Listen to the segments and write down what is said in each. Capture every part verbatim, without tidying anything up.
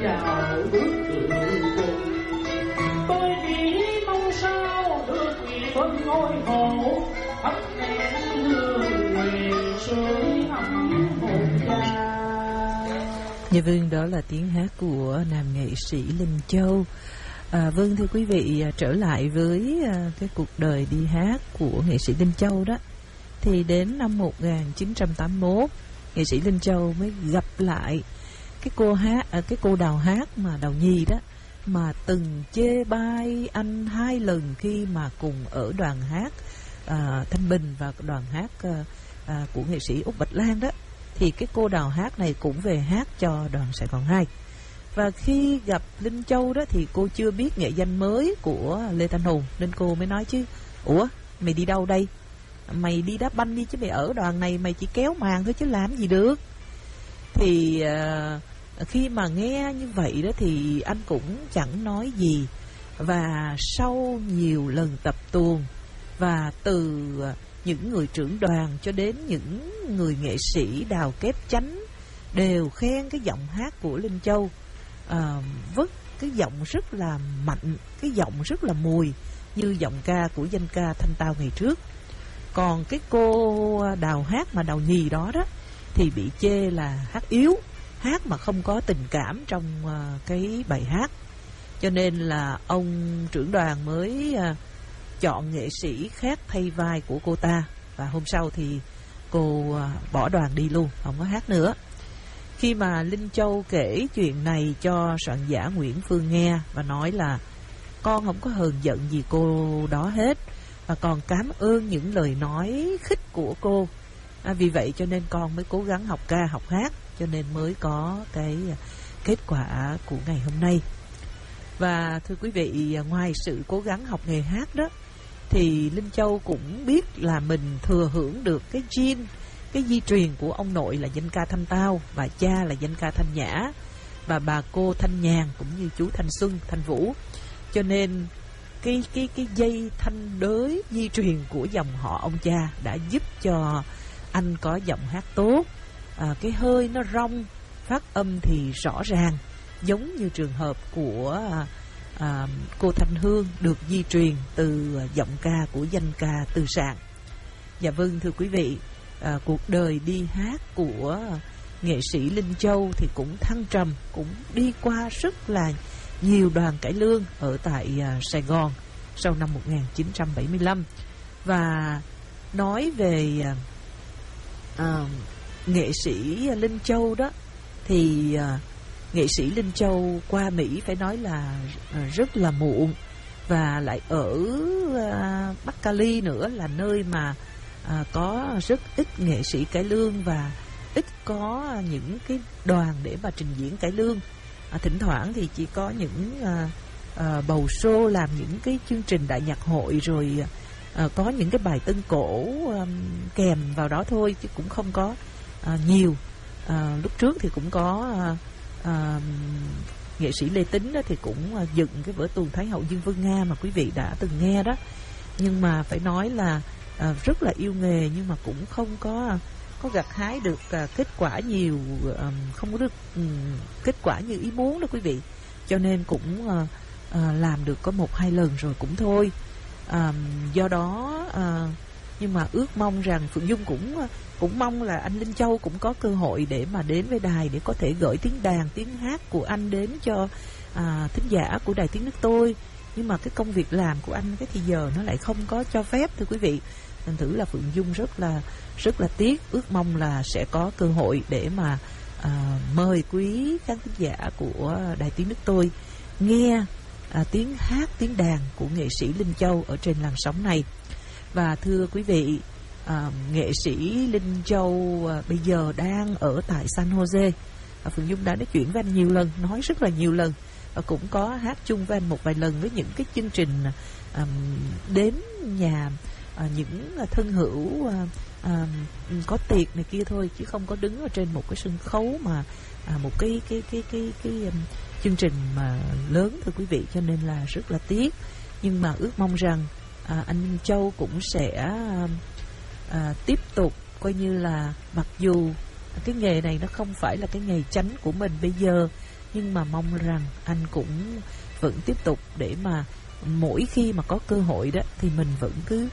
vào bước đường cùng. Tôi chỉ mong sao được quỳ vân ngôi hộ, thắp nén hương nguyện sưởi ấm hồn cha. Dạ vâng, đó là tiếng hát của nam nghệ sĩ Linh Châu. À, vâng thưa quý vị, trở lại với à, cái cuộc đời đi hát của nghệ sĩ Linh Châu đó, thì đến năm một nghìn chín trăm tám mươi mốt, nghệ sĩ Linh Châu mới gặp lại cái cô hát, à, cái cô đào hát mà Đào Nhi đó, mà từng chê bai anh hai lần khi mà cùng ở đoàn hát à, Thanh Bình và đoàn hát à, à, của nghệ sĩ Úc Bạch Lan đó. Thì cái cô đào hát này cũng về hát cho đoàn Sài Gòn hai. Và khi gặp Linh Châu đó thì cô chưa biết nghệ danh mới của Lê Thanh Hùng, nên cô mới nói chứ: ủa mày đi đâu đây? Mày đi đá banh đi chứ, mày ở đoàn này mày chỉ kéo màn thôi chứ làm gì được. Thì uh, khi mà nghe như vậy đó thì anh cũng chẳng nói gì. Và sau nhiều lần tập tuồng, và từ những người trưởng đoàn cho đến những người nghệ sĩ đào kép chánh đều khen cái giọng hát của Linh Châu, à, vứt cái giọng rất là mạnh, cái giọng rất là mùi như giọng ca của danh ca Thanh Tao ngày trước. Còn cái cô đào hát mà Đào Nhì đó đó thì bị chê là hát yếu, hát mà không có tình cảm trong uh, cái bài hát. Cho nên là ông trưởng đoàn mới uh, chọn nghệ sĩ khác thay vai của cô ta. Và hôm sau thì cô uh, bỏ đoàn đi luôn, không có hát nữa. Khi mà Linh Châu kể chuyện này cho soạn giả Nguyễn Phương nghe và nói là con không có hờn giận gì cô đó hết, và còn cảm ơn những lời nói khích của cô. À, vì vậy cho nên con mới cố gắng học ca học hát, cho nên mới có cái kết quả của ngày hôm nay. Và thưa quý vị, ngoài sự cố gắng học nghề hát đó thì Linh Châu cũng biết là mình thừa hưởng được cái gene, cái di truyền của ông nội là danh ca Thanh Tao, và cha là danh ca Thanh Nhã, và bà cô Thanh Nhàn cũng như chú Thanh Xuân, Thanh Vũ. Cho nên cái cái cái dây thanh đới di truyền của dòng họ ông cha đã giúp cho anh có giọng hát tốt, à, cái hơi nó rong, phát âm thì rõ ràng, giống như trường hợp của à, cô Thanh Hương được di truyền từ giọng ca của danh ca Từ Sạn. Dạ vâng thưa quý vị, à, cuộc đời đi hát của nghệ sĩ Linh Châu thì cũng thăng trầm, cũng đi qua rất là nhiều đoàn cải lương ở tại uh, Sài Gòn sau năm một nghìn chín trăm bảy mươi lăm. Và nói về uh, uh, nghệ sĩ Linh Châu đó thì uh, nghệ sĩ Linh Châu qua Mỹ phải nói là uh, rất là muộn, và lại ở uh, Bắc Cali nữa, là nơi mà uh, có rất ít nghệ sĩ cải lương và ít có những cái đoàn để mà trình diễn cải lương. À, thỉnh thoảng thì chỉ có những à, à, bầu show, làm những cái chương trình đại nhạc hội, rồi à, có những cái bài tân cổ à, kèm vào đó thôi, chứ cũng không có à, nhiều. À, lúc trước thì cũng có à, à, nghệ sĩ Lê Tính đó thì cũng à, dựng cái vở tuồng Thái hậu Dương Vân Nga mà quý vị đã từng nghe đó. Nhưng mà phải nói là à, rất là yêu nghề, nhưng mà cũng không có có gặt hái được uh, kết quả nhiều, um, không có được um, kết quả như ý muốn đó quý vị. Cho nên cũng uh, uh, làm được có một hai lần rồi cũng thôi. Um, do đó uh, nhưng mà ước mong rằng Phượng Dung cũng uh, cũng mong là anh Linh Châu cũng có cơ hội để mà đến với đài, để có thể gửi tiếng đàn, tiếng hát của anh đến cho uh, thính giả của Đài Tiếng Nước Tôi. Nhưng mà cái công việc làm của anh cái thì giờ nó lại không có cho phép thưa quý vị. Thành thử là Phượng Dung rất là rất là tiếc, ước mong là sẽ có cơ hội để mà à, mời quý khán thính giả của Đài Tiếng Nước Tôi nghe à, tiếng hát, tiếng đàn của nghệ sĩ Linh Châu ở trên làn sóng này. Và thưa quý vị, à, nghệ sĩ Linh Châu à, bây giờ đang ở tại San Jose. à, Phượng Dung đã nói chuyện với anh nhiều lần, nói rất là nhiều lần, và cũng có hát chung với anh một vài lần với những cái chương trình à, đến nhà À, những à, thân hữu à, à, có tiệc này kia thôi, chứ không có đứng ở trên một cái sân khấu mà à, một cái cái cái cái cái, cái um, chương trình mà lớn thưa quý vị. Cho nên là rất là tiếc, nhưng mà ước mong rằng à, anh Minh Châu cũng sẽ à, à, tiếp tục coi như là, mặc dù cái nghề này nó không phải là cái nghề chánh của mình bây giờ, nhưng mà mong rằng anh cũng vẫn tiếp tục để mà mỗi khi mà có cơ hội đó thì mình vẫn cứ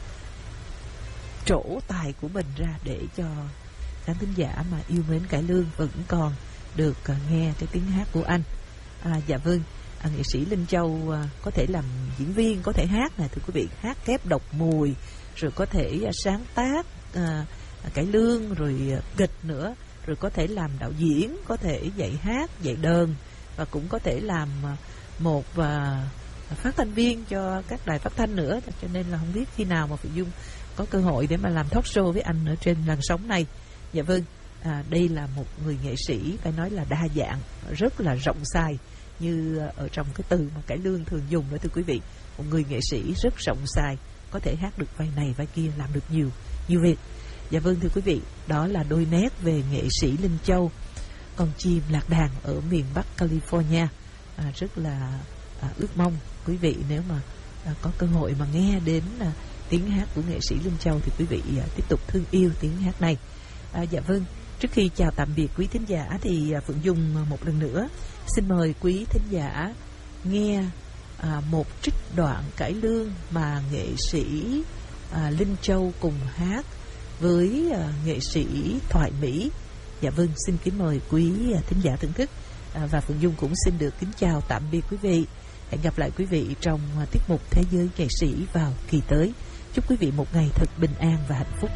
trổ tài của mình ra để cho khán thính giả mà yêu mến cải lương vẫn còn được uh, nghe cái tiếng hát của anh. À, dạ vâng, à, nghệ sĩ Linh Châu uh, có thể làm diễn viên, có thể hát này thưa quý vị, hát kép độc mùi, rồi có thể uh, sáng tác uh, cải lương, rồi uh, kịch nữa, rồi có thể làm đạo diễn, có thể dạy hát, dạy đờn, và cũng có thể làm uh, một uh, phát thanh viên cho các đài phát thanh nữa. Cho nên là không biết khi nào mà Phượng Dung có cơ hội để mà làm talk show với anh ở trên làn sóng này. Dạ vâng, à, đây là một người nghệ sĩ phải nói là đa dạng, rất là rộng xài, như ở trong cái từ mà cải lương thường dùng đó thưa quý vị. Một người nghệ sĩ rất rộng xài, có thể hát được vai này vai kia, làm được nhiều nhiều việc. Dạ vâng thưa quý vị, đó là đôi nét về nghệ sĩ Linh Châu, con chim lạc đàn ở miền Bắc California. À, rất là à, ước mong quý vị nếu mà à, có cơ hội mà nghe đến à, tiếng hát của nghệ sĩ Linh Châu thì quý vị à, tiếp tục thương yêu tiếng hát này. À, dạ vâng, trước khi chào tạm biệt quý thính giả thì à, Phượng Dung à, một lần nữa xin mời quý thính giả nghe à, một trích đoạn cải lương mà nghệ sĩ à, Linh Châu cùng hát với à, nghệ sĩ Thoại Mỹ. Dạ vâng, xin kính mời quý à, thính giả thưởng thức, à, và Phượng Dung cũng xin được kính chào tạm biệt quý vị. Hẹn gặp lại quý vị trong à, tiết mục Thế giới nghệ sĩ vào kỳ tới. Chúc quý vị một ngày thật bình an và hạnh phúc.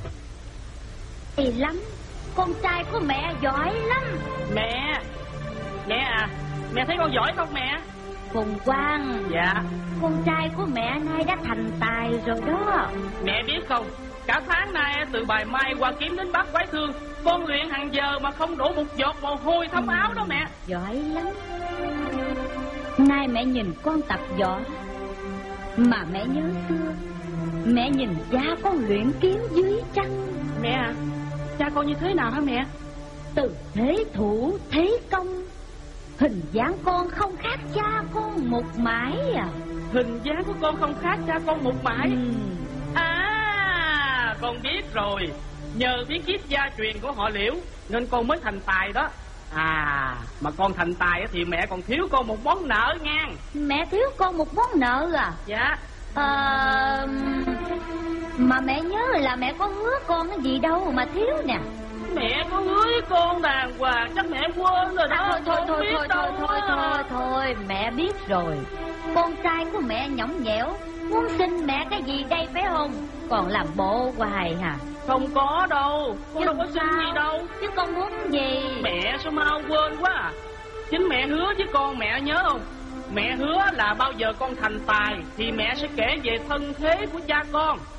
Hay lắm, con trai của mẹ giỏi lắm. Mẹ, mẹ à, mẹ thấy con giỏi không mẹ? Phùng Quang. Dạ. Con trai của mẹ nay đã thành tài rồi đó. Mẹ biết không, cả tháng nay từ bài Mai qua Kiếm đến Bác Quái Thương, con luyện hàng giờ mà không đổ một giọt mồ hôi thấm áo đó mẹ. Giỏi lắm. Nay mẹ nhìn con tập võ mà mẹ nhớ xưa, mẹ nhìn cha con luyện kiếm dưới trăng. Mẹ à, cha con như thế nào hả mẹ? Từ thế thủ thế công, hình dáng con không khác cha con một mãi à. Hình dáng của con không khác cha con một mãi. Ừ. À, con biết rồi, nhờ bí kíp gia truyền của họ Liễu nên con mới thành tài đó. À, mà con thành tài thì mẹ còn thiếu con một món nợ ngang. Mẹ thiếu con một món nợ à? Dạ. Ờ... Mà mẹ nhớ là mẹ có hứa con cái gì đâu mà thiếu nè. Mẹ có hứa với con đàng hoàng, chắc mẹ quên rồi đó. À, thôi thôi thôi thôi thôi thôi thôi thôi thôi mẹ biết rồi. Con trai của mẹ nhõng nhẽo, muốn xin mẹ cái gì đây phải không? Còn làm bộ hoài hả? Không có đâu, con đâu có xin gì đâu. Chứ con muốn gì? Mẹ sao mau quên quá à. Chính mẹ hứa với con, mẹ nhớ không? Mẹ hứa là bao giờ con thành tài thì mẹ sẽ kể về thân thế của cha con.